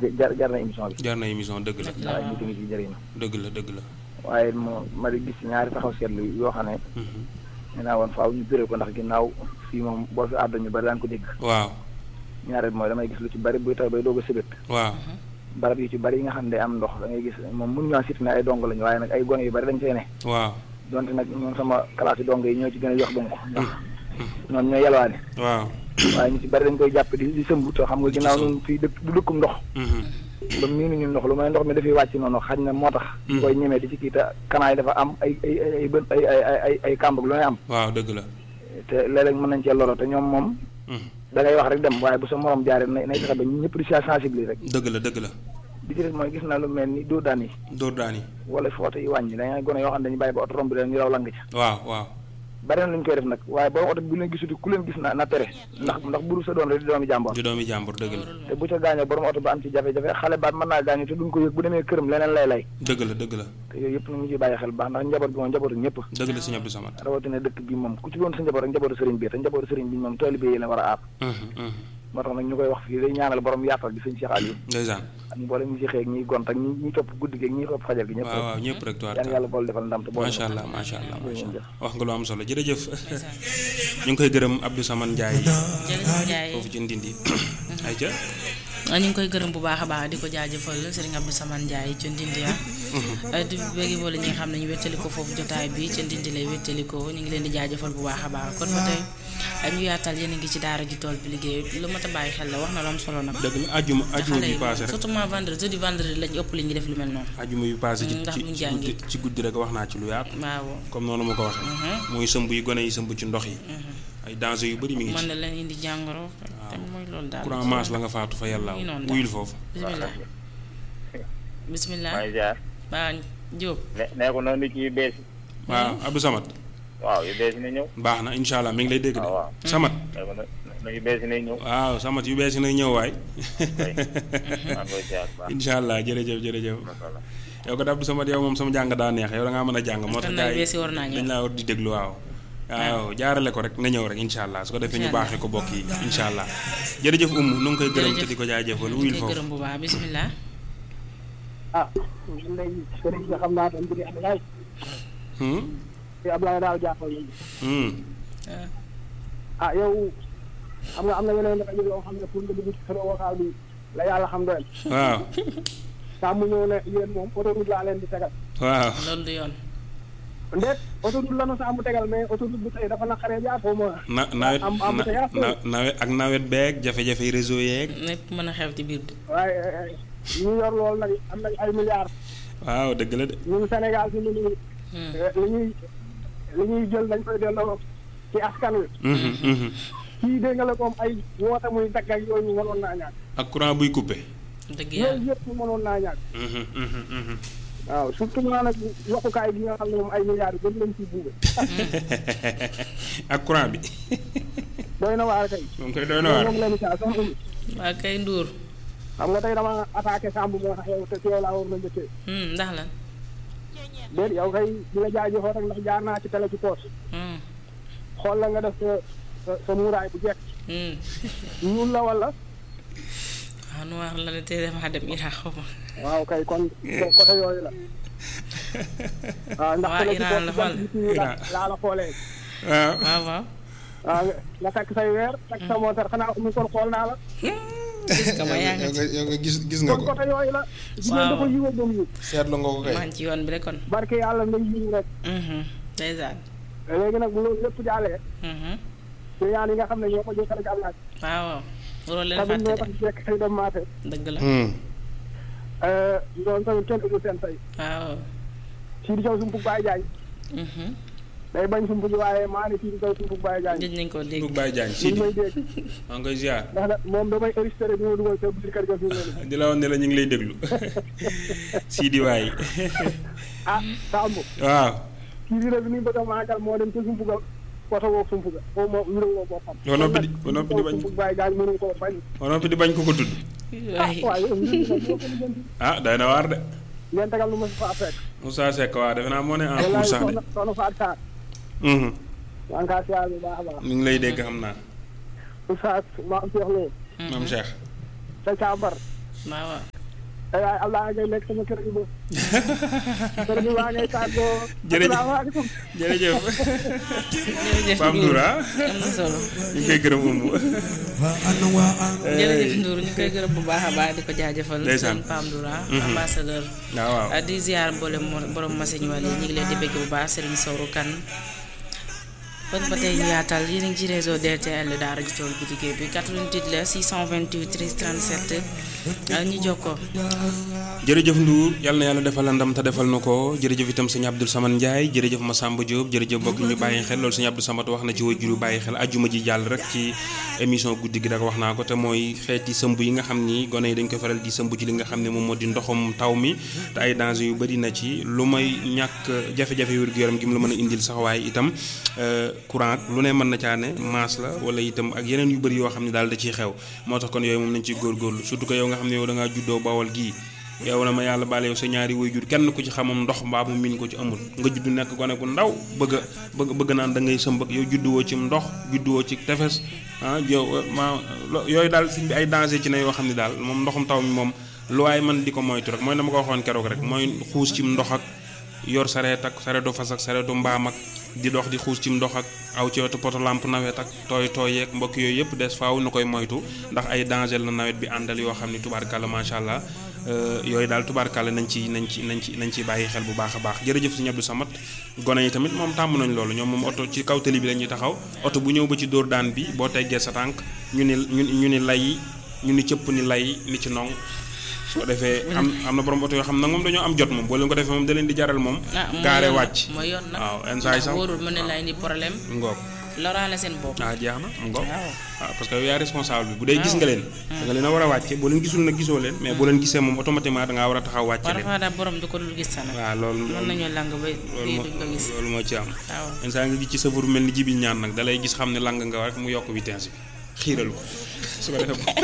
jar na émission bi. jar na émission dëgg la. waaw ñu ngi ci jëriñ. dëgg la dëgg la. waaye ma di gis ñaari taxaw seetlu yoo xam ne. nee naa woon faaw ñu béré ko ndax ginnaaw fii moom boo fi àddu ñu bari daan ko dégg. waaw. ñaareel mooy damay gis lu ci bari buy taw bay doog a sëbët. waaw. barab yu ci bari yi nga xam ne day am ndox da ngay gis moom mun ñoo sit ne ay dong lañu waaye nag ay gone yu bari dañ fee ne. waaw. donte nag ñoom sama classe yi dong yi ñoo ci gën a yox donc ndax ñoom ñooy yalwaane. waaw. waaye ñu ci bari dañ koy jàpp di sëmbu te xam nga ginnaaw ñun fii du dëkkum ndox. ba miinu ñu ndox lu may ndox mi dafay wàcc noonu xaj na moo tax. ñu koy ñemee di ci kii te kanaay dafa am ay kàmb lu may am. waaw dëgg la. te léeg-léeg mën nañ cee loro te ñoom moom. da ngay wax rek dem waaye bu sa morom jaaree nay fexe ba ñëpp di sensibiliser rek. dëgg la dëgg la. bi ci des mooy gis naa lu mel ni dóor daan yi. dóor daan yi. wala footo yi wàññi dañuy gone yoo xam ne dañuy bàyyi ba oto romb leen ñu raw lang ca. waaw waaw. bari na lu ñu koy def nag waaye boo oto bu leen gisuti ku leen gis na tere ndax buru sa doon rek di doomi jàmbur. di doomi jàmbur dëgg la. te bu ca gaañoo borom oto ba am ci jafe-jafe xale baat mën naa gaañu te duñ ko yëg bu demee këram leneen lay. dëgg la dëgg la. te yooyu yëpp nañu ciy bàyyi xel baax ndax njaboot bi moom njabootu ñëpp. dëgg la sëñ Abdou Samad. rawatina dëkk bi moom ku ci doon sa njaboot rek njabootu sëriñ bi te njabootu sëriñ bi moom taalibe yi la war a aar. moo tax nag ñu koy wax fii day ñaanal borom yaatal bi sëñ Cheikh Aliou. ndeysaan. ak mboolem ñi ci xëy ak ñiy gont ak ñi topp guddi gi ak ñi topp fajal gi ñëpp. waaw waaw ñëpp rek tuwaat. yàlla bool defal ndam te bool. macha allah macha allah macha allah wax nga lu am solo jërëjëf. ñu ngi koy gërëm Abdou Samad Ndiaye. jërëjëf Ndiaye foofu ci Ndindi. ayca. ñu ngi koy gërëm bu baax a baax di ko jaajëfal Serigne Abdou Samad Ndiaye ca Ndindi di bëgg boole ñi nga xam ne ñu wettali ko foofu jotaay bi ca Ndindi lay wettali ko ñu ngi leen di jaajëfal bu baax a baax kon ba tey ñu yaatal yéen a ngi ci daara ji tool bi liggéey lu mat a bàyyi xel la wax na lu am solo nag. dëgg la ajuma bi passé rek surtout vendredi lañ ëpp li ñuy def lu mel noonu. ajuma bi passé ci guddi rek wax naa ci lu yaatu. waaw comme noonu ma ko waxee. muy sëmb yi gone yi sëmb ci ndox yi. ay danger yu bëri mi ngi ci. mën na leen indi jàngoro. te mooy loolu daal courant masse la nga faatu fa yàlla wuyul foofu. bisimilah. maa ngi jaar. waa Diop. nee ko noonu ci yu bees yi. waaw Abdou Samad. waaw yu bees yi na ñëw. baax na incha allah mi ngi lay dégg de. waaw Samad. nee ko na yu bees yi na ñëw. waaw Samad yu bees yi na ñëw waay. maa ngi koy jaar baax. incha allah jërëjëf. yow ko Abdou Samad yow moom sama jàng daa neex yow da ngaa mën a jàng. moo tax gars yi dañ laa war di déglu waaw. waaw jaarale ko rek na ñëw rek incha allah su ko defee ñu baaxee ko bokk yi incha allah jërëjëf nu ngi koy gërëm te di ko jaajëfal wuyul foofu gërëm bu baax bisimilah. man day sëriñ bi xam naa dañ bëgg Abdoulaye. Abdoulaye daaw jàppal nañu. Yow xam nga am na yeneen rajo yoo xam ne pour nga dugg ci solo vocal bi la yàlla xam doyal. waaw. saa mu ñëw ne yéen moom autoroute laa leen di tegal. waaw loolu du yoon. ndéet autoroute la nu saa mu tegal mais autoroute bi tey dafa naqaree jaar foo ma. nawet ak nawet beeg jafe-jafe réseau yeeg. lépp mën a xew ci biir bi. waaye ñu yor loolu nag am nañ ay milliards. waaw dëgg la de. ñun Sénégal fi mu li ñuy jël dañ koy delloo ci askan wi. kii dégg nga la comme ay woote muy dagg ak yooyu mënoon naa ñàkk. ak courant buy coupé. dëgg yàlla yooyu yëpp mënoon naa ñàkk. waaw surtout maa nag yokkukaay bi nga xam ne moom ay milliards yu bëri lañ ciy buube. ak courant bi. doy na waar kay. moom kay doy na waar moom la misaal sax amul. waa kay Ndour. xam nga tey dama attaqué Samb moo tax yow te ci yow laa war na njëkkee. ndax lan. déet yow kay di la jaajëfoo rek ndax jaar naa ci télé ci poos. xool la nga def sa muuraay bu jekk. ñuul la wala. waaw noir la ne tey damaa dem Irak xaw ma. waaw kay kon côté yooyu la. waaw ndax télé ci poos laa la xoolee. waaw. waaw nga takk say weer takk sa montar xanaa mu kon xool naa la. gis nga ma yaa ngi yow nga gis nga ko. kon côté yooyu la. waaw dafa yiw a gëm yiw. seetlu nga ko kay. maa ngi ci yoon bi rek kon. barke yàlla ngay yiw rek. ndeysaan. léegi nag bu loolu lépp jàllee. client yi nga xam ne ñoo ko jokkale ak Ablaye. waaw. loolu leen tamit ñoo fàtte tax jekk say doom maate. dëgg la. loolu tamit kenn du seen say. waaw. sii di caw sumpug Baye Diagne. day bañ sumpu ji waaye maa ne sii di caw sumpug Baye Diagne. gëj nañ koo dégg. Sumpug Baye Diagne ñu Sidi may dégg. maa ngi koy ziar. ndax nag moom damay enregistré bi ma dugal sa biir kër ga fi mu ne nii. di la woon ne la ñu ngi lay déglu Sidi waay. Samb. waaw. kii bi rek ni bëgg a màggal moo dem ca sumpuga oto woog sumpuga moom moo wéréwoo boppam. ba noppi di bañ sumpug Baye Diagne mënu koo bañ. ba noppi di bañ ko ko tudd. waaye day na waar de. ngeen tegal lu ma si faa fekk. Moussa Seck waaw defe naa moo ne en pour cent de. soxna Fatou Sarr. maa ngi kaa siyaar bu baax a baax. mi ngi lay dégg xam naa. Oustaz maam Cheikh Lo. maam Cheikh. sa càmbar. waaw. waaye Abdoulaye ngay lekk sama kër gi ba. kër gi waa ngay tàggoo. jërëjëf jërëjëf. jërëjëf Pam Ndour am na solo. ñu ngi koy gërëm Oumou. jërëjëf Ndour ñu koy gërëm bu baax a baax di ko jaajëfal. ndeysaan sëñ Pam Ndour ambassadeur. waaw di ziar mboolem borom machine wàll yi ñu ngi leen di bëgg bu baax Serigne Sowru Kane. kon ba tey ñu yaatal yéen a ngi ci réseau DTL Daara ji tool bi liggéey bi 88 la 628 13 37 ñu jokkoo. jërëjëf Ndour yal na yàlla defal la ndam te defal na ko jërëjëf itam sëñ Abdou Samane Ndiaye jërëjëf Massamba Diop jërëjëf mbokk ñu bàyyi xel loolu sëñ Abdou Samane wax na ci wajur yu bàyyi xel ajjuma ji jàll rek ci émission guddi gi rek wax naa ko te mooy xeeti sëmb yi nga xam ni gone yi dañ koy faral di sëmb ci li nga xam ne moom moo di ndoxum taw mi te ay danger yu bëri na ci lu may ñàkk jafe-jafe wér-gu-yaram gi mu la mën a indil sax waaye itam courant lu ne mën na caane maas la wala itam ak yeneen yu bëri yoo xam ne daal da ciy xew moo tax kon yooyu moom nañ ciy góorgóorlu surtout que yow nga xam ne yow da ngaa juddoo Bawol gii yow na ma yàlla baale yow sa ñaari waajur kenn ku ci xamam ndox mbaa mu miin ko ci amul nga judd nekk gone gu ndaw bëgg naan da ngay sëmb ak yow judduwoo ci ndox judduwoo ci tefes yow yooyu daal fi bi ay danger ci ne yoo xam ne daal moom ndoxum taw mi moom lu waay man di ko moytu rek mooy dama ko waxoon keroog rek mooy xuus ci ndox ak yor sareet ak sareetu fas ak sareetu mbaam ak di dox di xuus ci ndox ak aw ci wetu poto lampe nawet ak tooy yeeg mbokk yooyu yëpp des faaw na koy moytu ndax ay danger la nawet bi àndal yoo xam ni tubaarkàlla macha allah yooyu daal tubaarkàlla nañ ci bàyyi xel bu baax a baax jërëjëf si Abdou Samad gone yi tamit moom tàmm nañ loolu ñoom moom oto ci kaw tali bi la ñuy taxaw oto bu ñëw ba ci dóor daan bi boo teggee sa tànk ñu ni lay ñu ni cëpp ni lay ni ci nong soo defee am na borom oto yoo xam nag moom dañoo am jot moom boo leen ko defee moom da leen di jaral moom gaare wàcc mooy yoon nag waaw ensaay sax wóorul mën na laa indi problème ngoog loraale seen bopp jeex na ngoog waaw parce que yow yaa responsable bi bu dee gis nga leen da nga leen a war a wàcce boo leen gisul nag gisoo leen mais boo leen gisee moom automatiquement da ngaa war a taxaw wàcce leen parfois daal borom du ko dul gis sa nag waaw loolu mën nañoo lang ba duñ ko gis loolu moo ci am waaw ensaay nga gis ci safar mel ni jibi ñaan nag da lay gis xam ne lang nga rek mu yokk vitesse bi xiiral ko su ko defee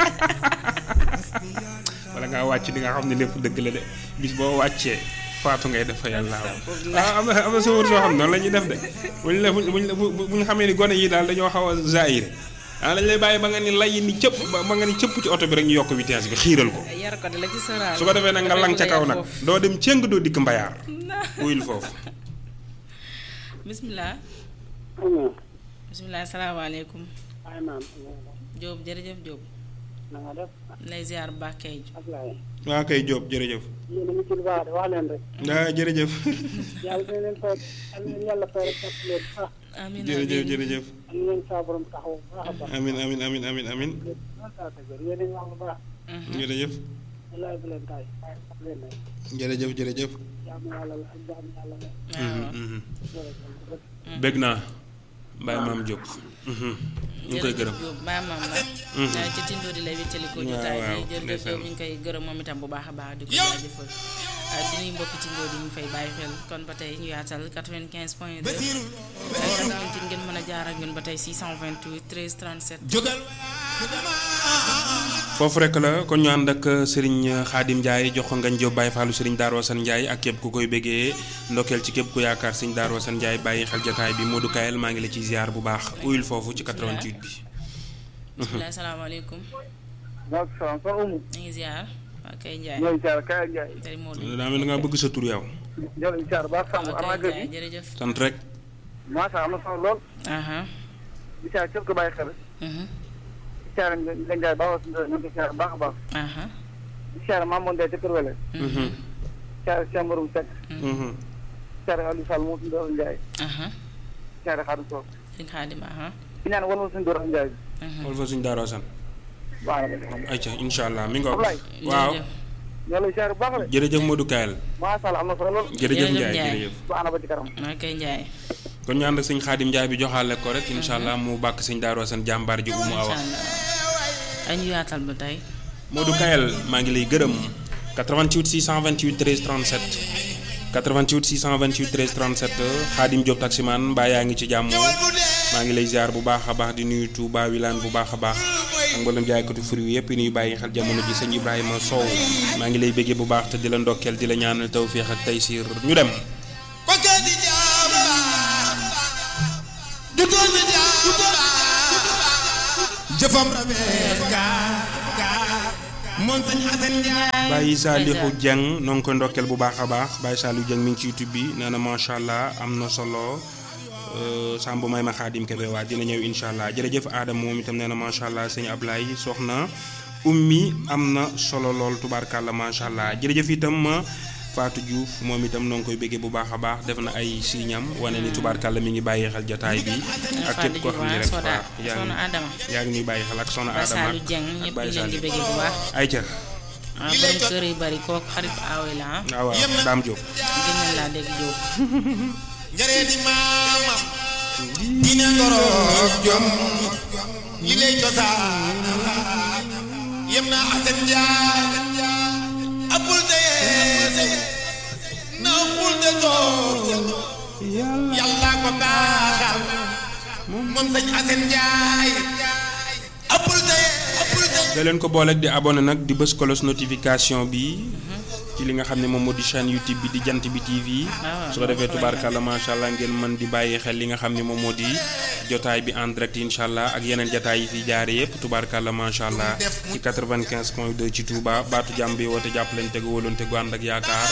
wala ngaa wàcc di nga xam ne lépp dëgg la de bis boo wàccee faatu ngay def fa yàlla am na sawar soo xam noonu la ñuy def de bu ñu xamee ni gone yi daal dañoo xaw a zaayir dañ lay bàyyi ba nga ni lay ni cëpp ba nga ni cëpp ci oto bi rek ñu yokk vitesse bi xiiral ko su ko defee nag nga lang ca kaw nag doo dem cëng doo dikk mbayaar wuyul foofu bismillah asalaamaaleykum Diop jërëjëf Diop na nga def lay ziar baax kay waaw kay Diop jërëjëf yéen a ngi ci lu baax de wax leen rek jërëjëf yàlla leen fay yàlla fay rek ak leen amiin jërëjëf am ngeen saa borom taxaw baax a baax amiin yéen a ngi wax lu baax jërëjëf wallaay bu leen taay leen jërëjëf jaamu yàlla la ak jaamu yàlla la bég naa Baye Maam Diop ñu ngi koy gërëm Baye Maam la ci tindoo di lay wéttalikoo jotaay bi jërëjëf ñu ngi koy gërëm moom itam bu baax a baax di ko jaajëfal di nuyu mbokki tindoo di ñu fay bàyyi xel kon ba tey ñu yaatal 95.2 ngeen mën a jaar ak ñun ba tey 628 13 37 foofu rek la kon ñu ànd ak Serigne Khadim Ndiaye jox ko Ngagne Diop Baye Fallou Serigne Darou Assane Ndiaye ak képp ku koy béggee ndokkeel ci képp ku yaakaar Serigne Darou Assane Ndiaye bàyyi xel jotaay bi Modou Kayel maa ngi la ciy ziar bu baax uyul foofu ci 88 bi. bisimilah salaamaaleykum. maaleykum salaam soxna Oumou. ñu ngi ziar waa Kay Ndiaye. ñooy ziar Kay Ndiaye. tey Modou. daa mel ni nga bëgg sa tur yow. jërëjëf ziar baax sàmm Kay Ndiaye jërëjëf. sant rek. macha am na solo lool. di ziar képp ku bàyyi xel. siyaare nga Ndiaye baax ñu ngi koy siyaare baax a baax. di siyaare Mamadou Ndiaye ca Kër Wele. siyaare Cheikh Maroum Seck. siyaare Aliou Sall moom suñu doon Ndiaye. siyaare Xaadim Sow. sëñ Xaadim di ñaan wala suñu doon Ndiaye bi. wala fa suñu Darou Assane. baax na ayca incha allah mi ngoog. waaw. ñoo lay siyaare bu baax la. jërëjëf Modou Kayel. macha allah am na solo lool. jërëjëf Ndiaye jërëjëf. baax na ba ci kanam. Kay Ndiaye. kon ñu ànd ak sëñ Khadim Ndiaye bi joxaale ko rek incha allah mu bàkk sëñ Darou Assane jàmbaar ji bu mu awa. ay ñu yaatal ba tey. Modou Kayel maa ngi lay gërëm 88 628 13 37 88 628 13 37 Khadim Diop taximan mbaa yaa ngi ci jàmm maa ngi lay ziar bu baax a baax di nuyu Touba Wilane bu baax a baax ak mboolem jaaykatu fruit yëpp yi nuyu bàyyi xel jamono ji sëñ Ibrahima Sow maa ngi lay béggee bu baax te di la ndokkeel di la ñaanal tawféex ak taysiir ñu dem. jëfam rafet Baye Saliou Dieng noo ngi koy ndokkeel bu baax a baax Baye Saliou Dieng mi ngi ci YouTube bi nee na macha allah am na solo Samb may ma Xaadim Kebe waa dina ñëw incha allah jërëjëf Adama moom itam nee na macha allah sëñ Ablaye soxna ummi am na solo lool tubaarkàlla macha allah jërëjëf itam Fatou Diouf moom itam noo ngi koy bëggee bu baax a baax def na ay signam wane ni tubaarkàlla mi ngi bàyyi xel jotaay bi ak képp koo xam ne rek yaa ngi ñuy bàyyi xel ak soxna Adama ak Baye Saliou ay ca borom kër yu bari kooku xarit aawee la waaw Dame Diop gën na laa dégg Diop njëree di maama dina ngoroog jom li lay cosaan yem na Asen Njaay abul de yeese na xul de toog yàlla ko baaxal moom sëñ Asen Njaay abul de da leen ko booleeg di abonné nag di bës cloche notification bi ci li nga xam ne moom moo di chaîne YouTube bi di Jant Bi TV su ko defee tubaarkàlla macha allah ngeen mën di bàyyi xel li nga xam ne moom moo di jotaay bi en direct incha allah ak yeneen jotaay yi fi jaare yëpp tubaarkàlla macha allah ci 95.2 ci Touba baatu jàmm bi woote jàppalante gu wóolante gu ànd ak yaakaar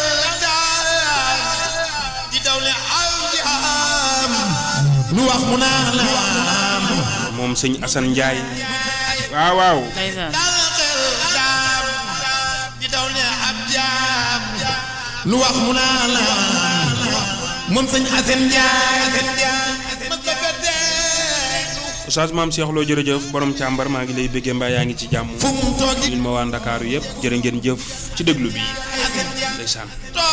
lu wax mu naan la moom sëñ Assane Ndiaye waaw waaw lu wax mu naan la moom sëñ Assane Ndiaye Oustaz Mame Cheikh Lo jërëjëf borom càmbar maa ngi lay bëggee mbaa yaa ngi ci jàmm ñun ma waa Ndakaaru yëpp jërë ngeen jëf ci déglu bi ndeysaan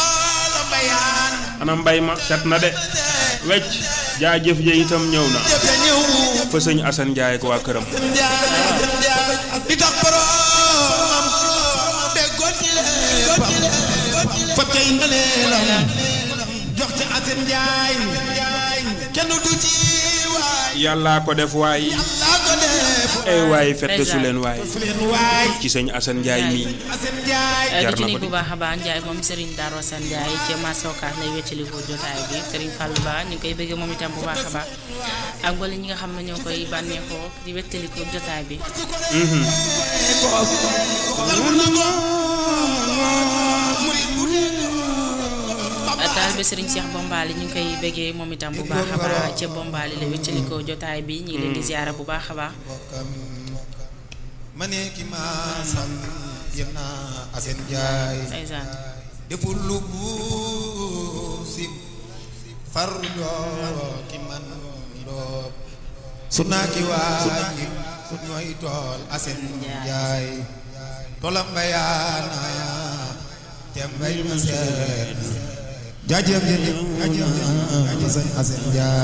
ana mbay ma set na de wecc jaajëf ja itam ñëw na fa sëñ Assane Ndiaye ko waa këram di tax borom déggoon ci lépp fa tey ndaleelam jox ci Assane Ndiaye kenn du ci waay yàllaa ko def waay ay waay fette su leen waay ci sëñ Assane Ndiaye mi jar na ko bu baax a baax Ndiaye moom Serigne Darou Assane Ndiaye ci Massokaas lay wettali ko jotaay bi Serigne Fallou Ba ñu ngi koy bëgg moom itam bu baax a baax ak wala ñi nga xam ne ñoo koy bànneexoo di wettali ko jotaay bi taalibe Serigne Cheikh Bombali ñu ngi koy bëggee moom itam bu baax a baax ca Bombali la wettali ko jotaay bi ñu ngi leen di ziara bu baax a baax ma ne ki ma sam yem na Assane Ndiaye deful lu buusi farloo ki man doo su naa ki waaji su ñooy tool Assane Ndiaye toolam bayaana te mbay ma seet jaajëf Assane Ndiaye